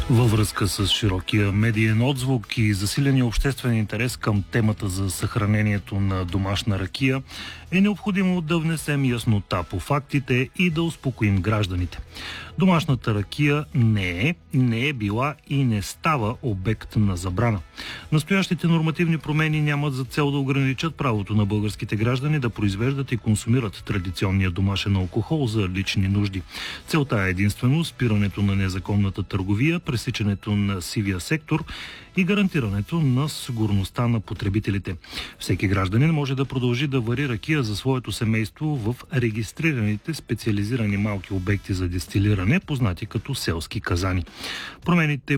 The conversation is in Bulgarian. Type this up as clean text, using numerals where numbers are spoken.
Във връзка с широкия медиен отзвук и засиления обществен интерес към темата за съхранението на домашна ракия, е необходимо да внесем яснота по фактите и да успокоим гражданите. Домашната ракия не е била и не става обект на забрана. Настоящите нормативни промени нямат за цел да ограничат правото на българските граждани да произвеждат и консумират традиционния домашен алкохол за лични нужди. Целта е единствено спирането на незаконната търговия, пресичането на сивия сектор и гарантирането на сигурността на потребителите. Всеки гражданин може да продължи да вари ракия за своето семейство в регистрираните специализирани малки обекти за дестилиране, познати като селски казани. Промените